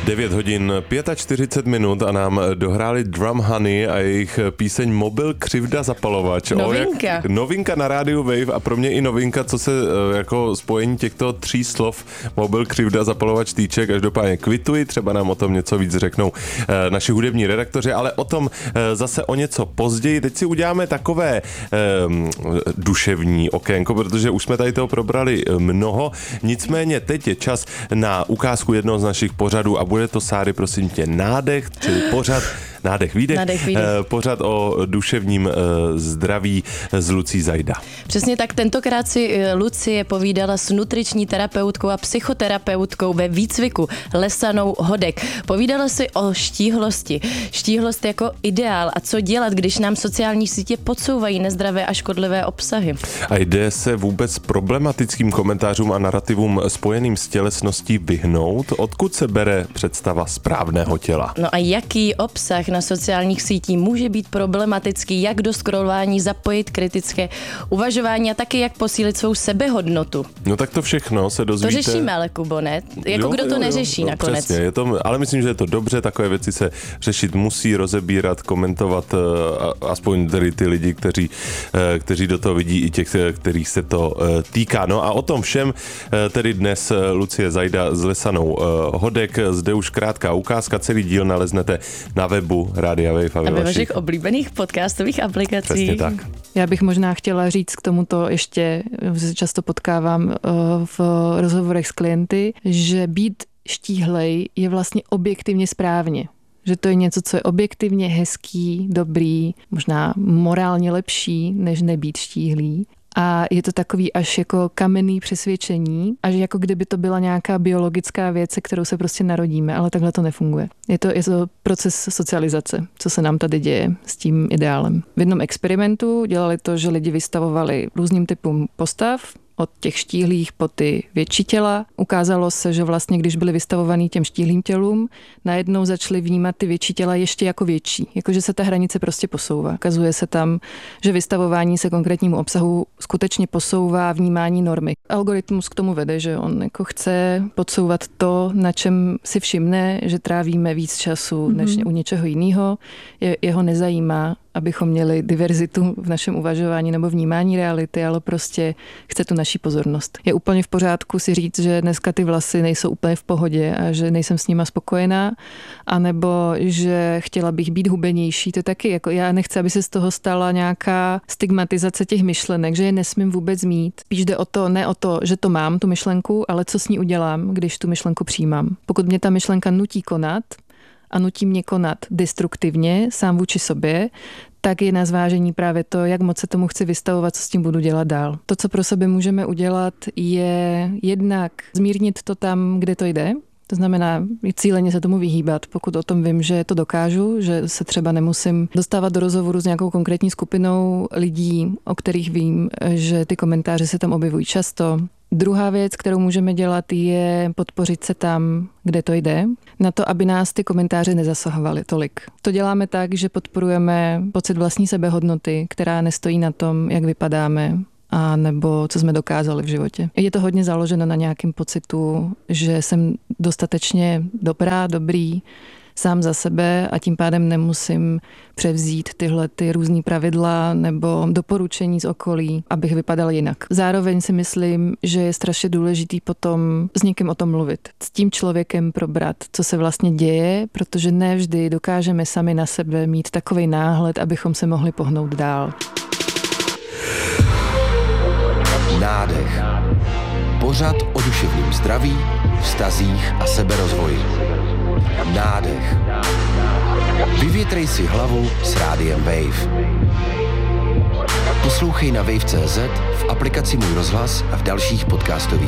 9 hodin 45 minut a nám dohráli Drum Honey a jejich píseň Mobil křivda zapalovač. Novinka. Novinka na rádiu Wave a pro mě i novinka, co se jako spojení těchto 3 slov Mobil křivda zapalovač týče. Každopádně kvituji, třeba nám o tom něco víc řeknou naši hudební redaktoři, ale o tom zase o něco později. Teď si uděláme takové duševní okénko, protože už jsme tady toho probrali mnoho. Nicméně teď je čas na ukázku jednoho z našich pořadů a bude to, Sáry, prosím tě, Nádech, čili pořad Nádech, výdech. Pořad o duševním zdraví s Lucí Zajda. Přesně tak, tentokrát si Lucie povídala s nutriční terapeutkou a psychoterapeutkou ve výcviku Lesanou Hodek. Povídala si o štíhlosti. Štíhlost jako ideál a co dělat, když nám sociální sítě podsouvají nezdravé a škodlivé obsahy. A jde se vůbec problematickým komentářům a narrativům spojeným s tělesností vyhnout? Odkud se bere představa správného těla? No a jaký obsah na sociálních sítích může být problematický, jak do scrollování zapojit kritické uvažování a taky jak posílit svou sebehodnotu. No tak to všechno se dozvíte. To řešíme, ale Kubo, ne? Jako kdo to neřeší nakonec. Přesně, ale myslím, že je to dobře, takové věci se řešit musí, rozebírat, komentovat, aspoň tedy ty lidi, kteří do toho vidí, i těch, kterých se to týká. No a o tom všem tedy dnes Lucie Zajda s Lesanou Hodek. Zde už krátká ukázka, celý díl naleznete na webu Rádia Wave a ve vašich oblíbených podcastových aplikacích. Přesně tak. Já bych možná chtěla říct k tomuto ještě, často potkávám v rozhovorech s klienty, že být štíhlej je vlastně objektivně správně. Že to je něco, co je objektivně hezký, dobrý, možná morálně lepší, než nebýt štíhlý. A je to takový až jako kamenný přesvědčení, až jako kdyby to byla nějaká biologická věc, se kterou se prostě narodíme, ale takhle to nefunguje. Je to proces socializace, co se nám tady děje s tím ideálem. V jednom experimentu dělali to, že lidi vystavovali různým typům postav, od těch štíhlých po ty větší těla. Ukázalo se, že vlastně, když byli vystavovaní těm štíhlým tělům, najednou začali vnímat ty větší těla ještě jako větší. Jakože se ta hranice prostě posouvá. Ukazuje se tam, že vystavování se konkrétnímu obsahu skutečně posouvá vnímání normy. Algoritmus k tomu vede, že on jako chce podsouvat to, na čem si všimne, že trávíme víc času než u něčeho jiného. Jeho nezajímá, abychom měli diverzitu v našem uvažování nebo vnímání reality, ale prostě chce tu naší pozornost. Je úplně v pořádku si říct, že dneska ty vlasy nejsou úplně v pohodě a že nejsem s nima spokojená, anebo že chtěla bych být hubenější. To taky, jako já nechci, aby se z toho stala nějaká stigmatizace těch myšlenek, že je nesmím vůbec mít. Spíš jde o to, ne o to, že to mám, tu myšlenku, ale co s ní udělám, když tu myšlenku přijímám. Pokud mě ta myšlenka nutí konat, a nutí mě konat destruktivně, sám vůči sobě, tak je na zvážení právě to, jak moc se tomu chci vystavovat, co s tím budu dělat dál. To, co pro sebe můžeme udělat, je jednak zmírnit to tam, kde to jde. To znamená cíleně se tomu vyhýbat, pokud o tom vím, že to dokážu, že se třeba nemusím dostávat do rozhovoru s nějakou konkrétní skupinou lidí, o kterých vím, že ty komentáře se tam objevují často. Druhá věc, kterou můžeme dělat, je podpořit se tam, kde to jde, na to, aby nás ty komentáře nezasahovaly tolik. To děláme tak, že podporujeme pocit vlastní sebehodnoty, která nestojí na tom, jak vypadáme, a nebo co jsme dokázali v životě. Je to hodně založeno na nějakém pocitu, že jsem dostatečně dobrý, sám za sebe a tím pádem nemusím převzít tyhle ty různý pravidla nebo doporučení z okolí, abych vypadal jinak. Zároveň si myslím, že je strašně důležitý potom s někým o tom mluvit. S tím člověkem probrat, co se vlastně děje, protože ne vždy dokážeme sami na sebe mít takovej náhled, abychom se mohli pohnout dál. Nádech. Pořad o duševním zdraví, vztazích a seberozvoji. Nádech. Vyvětrej si hlavu s Rádiem Wave. Poslouchej na wave.cz, v aplikaci Můj rozhlas a v dalších podcastových